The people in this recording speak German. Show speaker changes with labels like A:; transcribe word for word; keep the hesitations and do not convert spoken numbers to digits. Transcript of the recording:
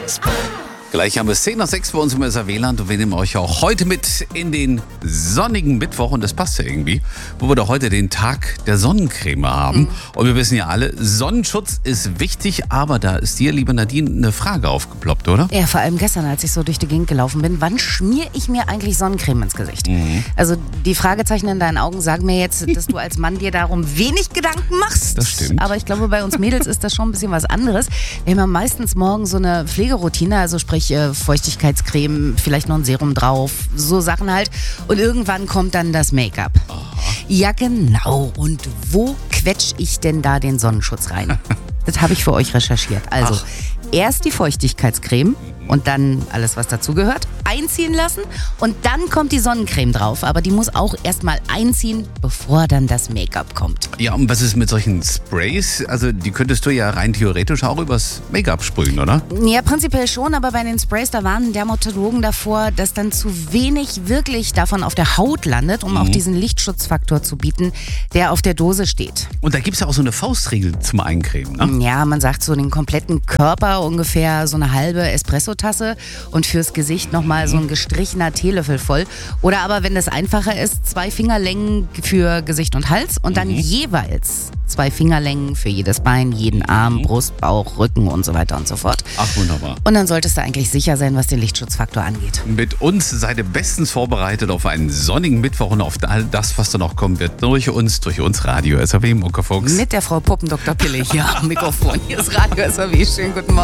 A: Gleich haben wir es zehn nach sechs bei uns im S R W-Land und wir nehmen euch auch heute mit in den sonnigen Mittwoch und das passt ja irgendwie, wo wir doch heute den Tag der Sonnencreme haben. Mhm. Und wir wissen ja alle, Sonnenschutz ist wichtig, aber da ist dir, liebe Nadine, eine Frage aufgeploppt, oder?
B: Ja, vor allem gestern, als ich so durch die Gegend gelaufen bin, wann schmier ich mir eigentlich Sonnencreme ins Gesicht?
A: Mhm.
B: Also die Fragezeichen in deinen Augen sagen mir jetzt, dass du als Mann dir darum wenig Gedanken machst.
A: Das stimmt.
B: Aber ich glaube, bei uns Mädels ist das schon ein bisschen was anderes. Wir haben ja meistens morgens so eine Pflegeroutine, also sprich äh, Feuchtigkeitscreme, vielleicht noch ein Serum drauf, so Sachen halt. Und irgendwann kommt dann das Make-up.
A: Aha.
B: Ja, genau. Und wo quetsch ich denn da den Sonnenschutz rein? Das habe ich für euch recherchiert. Also
A: Ach.
B: erst die Feuchtigkeitscreme und dann alles, was dazugehört, einziehen lassen und dann kommt die Sonnencreme drauf. Aber die muss auch erstmal einziehen, bevor dann das Make-up kommt.
A: Ja, und was ist mit solchen Sprays? Also die könntest du ja rein theoretisch auch übers Make-up sprühen, oder?
B: Ja, prinzipiell schon, aber bei den Sprays, da warnen Dermatologen davor, dass dann zu wenig wirklich davon auf der Haut landet, um
A: Mhm.
B: auch diesen Lichtschutzfaktor zu bieten, der auf der Dose steht.
A: Und da gibt es ja auch so eine Faustregel zum Eincremen, ne?
B: Ja, man sagt so den kompletten Körper ungefähr so eine halbe Espressotasse und fürs Gesicht nochmal so ein gestrichener Teelöffel voll. Oder aber, wenn das einfacher ist, zwei Fingerlängen für Gesicht und Hals und dann
A: Mhm.
B: jeweils zwei Fingerlängen für jedes Bein, jeden Arm, Brust, Bauch, Rücken und so weiter und so fort.
A: Ach, wunderbar.
B: Und dann solltest du eigentlich sicher sein, was den Lichtschutzfaktor angeht.
A: Mit uns seid ihr bestens vorbereitet auf einen sonnigen Mittwoch und auf all das, was da noch kommen wird. Durch uns, durch uns Radio S R W Muckefuchs.
B: Mit der Frau Puppendoktor Pille hier am Mikrofon. Hier ist Radio S R W. Schönen guten Morgen.